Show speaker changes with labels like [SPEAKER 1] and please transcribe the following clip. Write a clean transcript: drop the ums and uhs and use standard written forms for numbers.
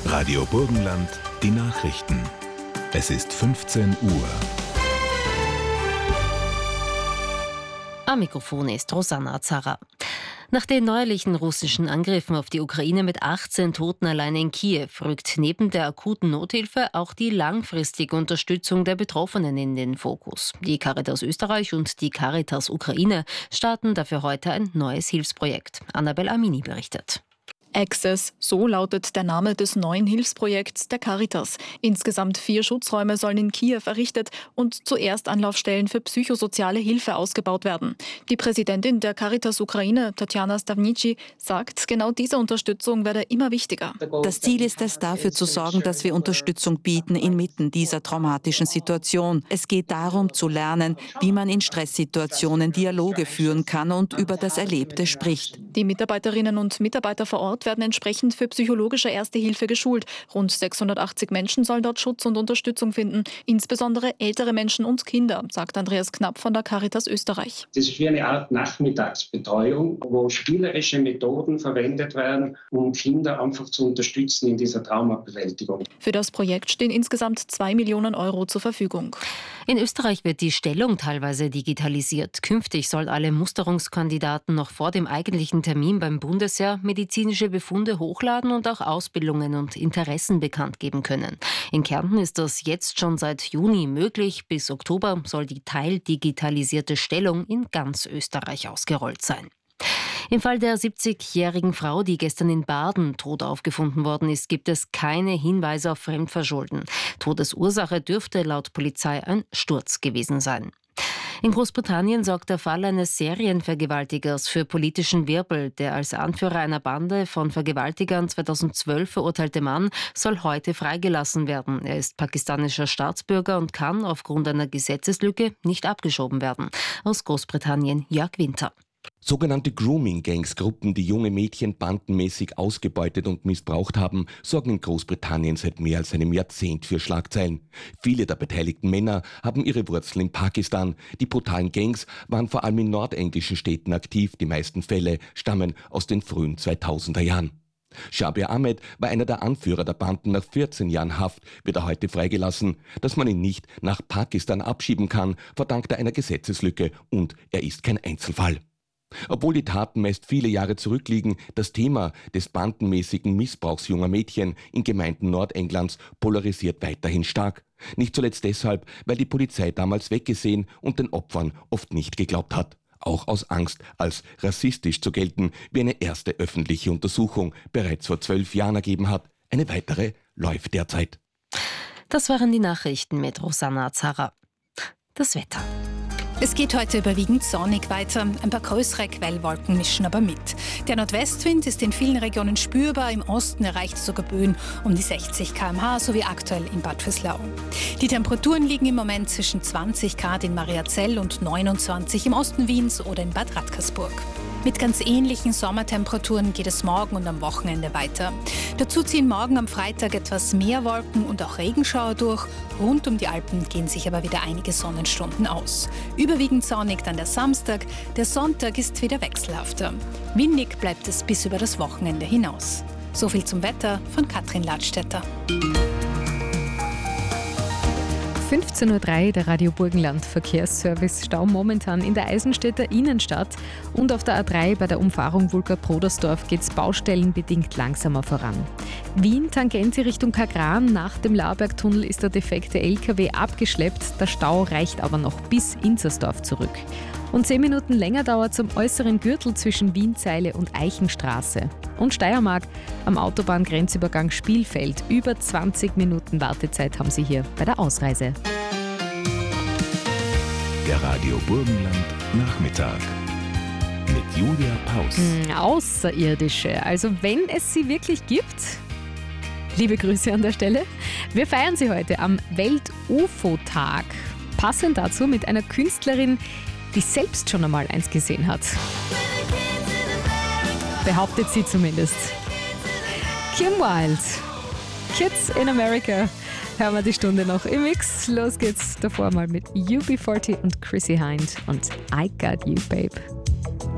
[SPEAKER 1] Radio Burgenland, die Nachrichten. Es ist 15 Uhr.
[SPEAKER 2] Am Mikrofon ist Rosanna Zara. Nach den neuerlichen russischen Angriffen auf die Ukraine mit 18 Toten allein in Kiew rückt neben der akuten Nothilfe auch die langfristige Unterstützung der Betroffenen in den Fokus. Die Caritas Österreich und die Caritas Ukraine starten dafür heute ein neues Hilfsprojekt. Annabel Amini berichtet.
[SPEAKER 3] Access, so lautet der Name des neuen Hilfsprojekts der Caritas. Insgesamt 4 Schutzräume sollen in Kiew errichtet und zuerst Anlaufstellen für psychosoziale Hilfe ausgebaut werden. Die Präsidentin der Caritas Ukraine, Tatjana Stavnici, sagt, genau diese Unterstützung werde immer wichtiger.
[SPEAKER 4] Das Ziel ist es, dafür zu sorgen, dass wir Unterstützung bieten inmitten dieser traumatischen Situation. Es geht darum, zu lernen, wie man in Stresssituationen Dialoge führen kann und über das Erlebte spricht.
[SPEAKER 3] Die Mitarbeiterinnen und Mitarbeiter vor Ort werden entsprechend für psychologische Erste Hilfe geschult. Rund 680 Menschen sollen dort Schutz und Unterstützung finden, insbesondere ältere Menschen und Kinder, sagt Andreas Knapp von der Caritas Österreich.
[SPEAKER 5] Das ist wie eine Art Nachmittagsbetreuung, wo spielerische Methoden verwendet werden, um Kinder einfach zu unterstützen in dieser Traumabewältigung.
[SPEAKER 3] Für das Projekt stehen insgesamt 2 Millionen Euro zur Verfügung.
[SPEAKER 2] In Österreich wird die Stellung teilweise digitalisiert. Künftig sollen alle Musterungskandidaten noch vor dem eigentlichen Termin beim Bundesheer medizinische Befunde hochladen und auch Ausbildungen und Interessen bekannt geben können. In Kärnten ist das jetzt schon seit Juni möglich. Bis Oktober soll die teildigitalisierte Stellung in ganz Österreich ausgerollt sein. Im Fall der 70-jährigen Frau, die gestern in Baden tot aufgefunden worden ist, gibt es keine Hinweise auf Fremdverschulden. Todesursache dürfte laut Polizei ein Sturz gewesen sein. In Großbritannien sorgt der Fall eines Serienvergewaltigers für politischen Wirbel. Der als Anführer einer Bande von Vergewaltigern 2012 verurteilte Mann soll heute freigelassen werden. Er ist pakistanischer Staatsbürger und kann aufgrund einer Gesetzeslücke nicht abgeschoben werden. Aus Großbritannien Jörg Winter.
[SPEAKER 6] Sogenannte Grooming-Gangs-Gruppen, die junge Mädchen bandenmäßig ausgebeutet und missbraucht haben, sorgen in Großbritannien seit mehr als einem Jahrzehnt für Schlagzeilen. Viele der beteiligten Männer haben ihre Wurzeln in Pakistan. Die brutalen Gangs waren vor allem in nordenglischen Städten aktiv. Die meisten Fälle stammen aus den frühen 2000er Jahren. Shabir Ahmed war einer der Anführer der Banden. Nach 14 Jahren Haft wird er heute freigelassen. Dass man ihn nicht nach Pakistan abschieben kann, verdankt er einer Gesetzeslücke und er ist kein Einzelfall. Obwohl die Taten meist viele Jahre zurückliegen, das Thema des bandenmäßigen Missbrauchs junger Mädchen in Gemeinden Nordenglands polarisiert weiterhin stark. Nicht zuletzt deshalb, weil die Polizei damals weggesehen und den Opfern oft nicht geglaubt hat. Auch aus Angst, als rassistisch zu gelten, wie eine erste öffentliche Untersuchung bereits vor 12 Jahren ergeben hat. Eine weitere läuft derzeit.
[SPEAKER 2] Das waren die Nachrichten mit Rosanna Zara. Das Wetter.
[SPEAKER 7] Es geht heute überwiegend sonnig weiter. Ein paar größere Quellwolken mischen aber mit. Der Nordwestwind ist in vielen Regionen spürbar. Im Osten erreicht sogar Böen um die 60 km/h, so wie aktuell in Bad Vöslau. Die Temperaturen liegen im Moment zwischen 20 Grad in Mariazell und 29 im Osten Wiens oder in Bad Radkersburg. Mit ganz ähnlichen Sommertemperaturen geht es morgen und am Wochenende weiter. Dazu ziehen morgen am Freitag etwas mehr Wolken und auch Regenschauer durch. Rund um die Alpen gehen sich aber wieder einige Sonnenstunden aus. Überwiegend sonnig dann der Samstag. Der Sonntag ist wieder wechselhafter. Windig bleibt es bis über das Wochenende hinaus. So viel zum Wetter von Katrin Ladstätter.
[SPEAKER 8] 15.03 Uhr, der Radio Burgenland Verkehrsservice. Stau momentan in der Eisenstädter Innenstadt und auf der A3 bei der Umfahrung Vulka-Prodersdorf geht es baustellenbedingt langsamer voran. Wien, Tangente Richtung Kagran. Nach dem Lauerbergtunnel ist der defekte LKW abgeschleppt. Der Stau reicht aber noch bis Inzersdorf zurück. Und 10 Minuten länger dauert es am äußeren Gürtel zwischen Wienzeile und Eichenstraße. Und Steiermark am Autobahngrenzübergang Spielfeld. Über 20 Minuten Wartezeit haben Sie hier bei der Ausreise.
[SPEAKER 1] Der Radio Burgenland Nachmittag mit Julia Paus.
[SPEAKER 8] Außerirdische, also wenn es sie wirklich gibt. Liebe Grüße an der Stelle. Wir feiern sie heute am Welt-UFO-Tag. Passend dazu mit einer Künstlerin, die selbst schon einmal eins gesehen hat. Behauptet sie zumindest. Kim Wilde. Kids in America. Hören wir die Stunde noch im Mix. Los geht's davor mal mit UB40 und Chrissy Hind und I Got You, Babe.